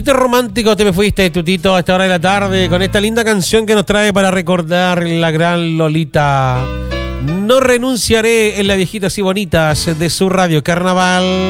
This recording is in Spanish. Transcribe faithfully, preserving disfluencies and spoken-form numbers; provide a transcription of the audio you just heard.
Este romántico te me fuiste, Tutito, a esta hora de la tarde con esta linda canción que nos trae para recordar la gran Lolita. No renunciaré en las viejitas y bonitas de su radio Carnaval.